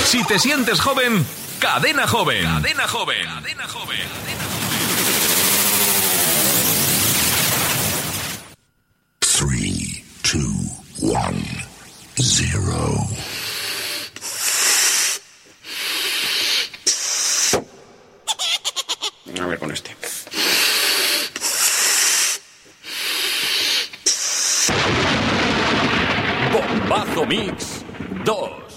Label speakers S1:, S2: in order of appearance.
S1: Si te sientes joven, Cadena Joven. Cadena Joven. Cadena Joven.
S2: 3, 2, 1, 0.
S3: A ver con este.
S4: Bombazo Mix 2.